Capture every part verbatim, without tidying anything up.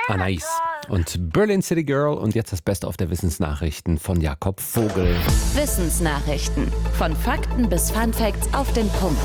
Anais und Berlin City Girl und jetzt das Beste auf der Wissensnachrichten von Jakob Vogel. Wissensnachrichten. Von Fakten bis Funfacts auf den Punkt.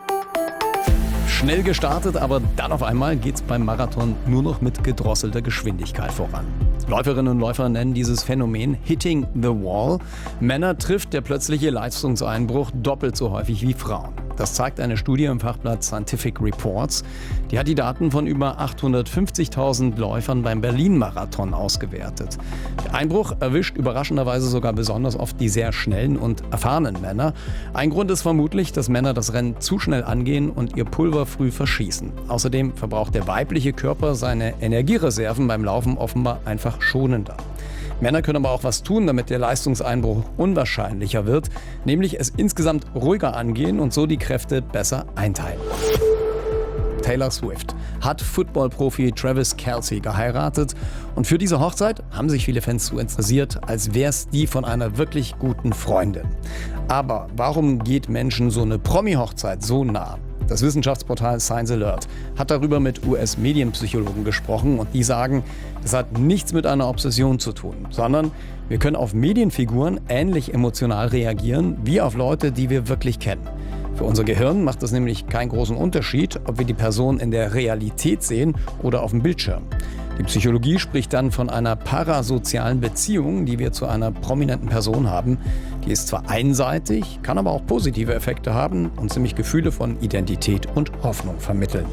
Schnell gestartet, aber dann auf einmal geht's beim Marathon nur noch mit gedrosselter Geschwindigkeit voran. Läuferinnen und Läufer nennen dieses Phänomen Hitting the Wall. Männer trifft der plötzliche Leistungseinbruch doppelt so häufig wie Frauen. Das zeigt eine Studie im Fachblatt Scientific Reports. Die hat die Daten von über achthundertfünfzigtausend Läufern beim Berlin-Marathon ausgewertet. Der Einbruch erwischt überraschenderweise sogar besonders oft die sehr schnellen und erfahrenen Männer. Ein Grund ist vermutlich, dass Männer das Rennen zu schnell angehen und ihr Pulver früh verschießen. Außerdem verbraucht der weibliche Körper seine Energiereserven beim Laufen offenbar einfach schonender. Männer können aber auch was tun, damit der Leistungseinbruch unwahrscheinlicher wird, nämlich es insgesamt ruhiger angehen und so die Kräfte besser einteilen. Taylor Swift hat Football-Profi Travis Kelce geheiratet und für diese Hochzeit haben sich viele Fans so interessiert, als wäre es die von einer wirklich guten Freundin. Aber warum geht Menschen so eine Promi-Hochzeit so nah? Das Wissenschaftsportal Science Alert hat darüber mit U S-Medienpsychologen gesprochen und die sagen, das hat nichts mit einer Obsession zu tun, sondern wir können auf Medienfiguren ähnlich emotional reagieren wie auf Leute, die wir wirklich kennen. Für unser Gehirn macht es nämlich keinen großen Unterschied, ob wir die Person in der Realität sehen oder auf dem Bildschirm. Die Psychologie spricht dann von einer parasozialen Beziehung, die wir zu einer prominenten Person haben. Die ist zwar einseitig, kann aber auch positive Effekte haben und ziemlich Gefühle von Identität und Hoffnung vermitteln.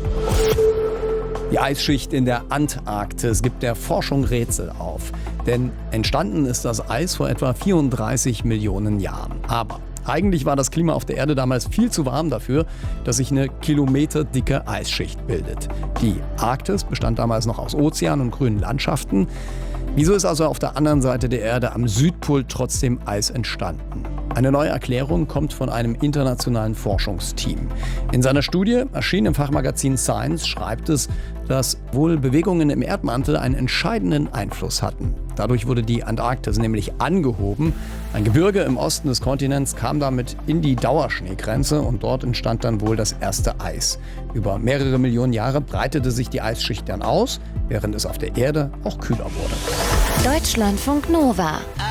Die Eisschicht in der Antarktis gibt der Forschung Rätsel auf. Denn entstanden ist das Eis vor etwa vierunddreißig Millionen Jahren. Aber eigentlich war das Klima auf der Erde damals viel zu warm dafür, dass sich eine kilometerdicke Eisschicht bildet. Die Arktis bestand damals noch aus Ozean und grünen Landschaften. Wieso ist also auf der anderen Seite der Erde am Südpol trotzdem Eis entstanden? Eine neue Erklärung kommt von einem internationalen Forschungsteam. In seiner Studie, erschienen im Fachmagazin Science, schreibt es, dass wohl Bewegungen im Erdmantel einen entscheidenden Einfluss hatten. Dadurch wurde die Antarktis nämlich angehoben. Ein Gebirge im Osten des Kontinents kam damit in die Dauerschneegrenze und dort entstand dann wohl das erste Eis. Über mehrere Millionen Jahre breitete sich die Eisschicht dann aus, während es auf der Erde auch kühler wurde. Deutschlandfunk Nova.